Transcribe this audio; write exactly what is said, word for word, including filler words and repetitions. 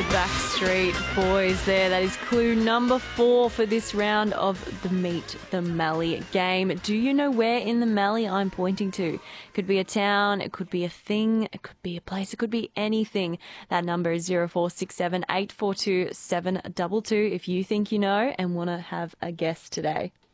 Backstreet Boys there. That is clue number four for this round of the Meet the Mallee game. Do you know where in the Mallee I'm pointing to? Could be a town, it could be a thing, it could be a place, it could be anything. That number is zero four six seven eight four two seven two two if you think you know and want to have a guess today.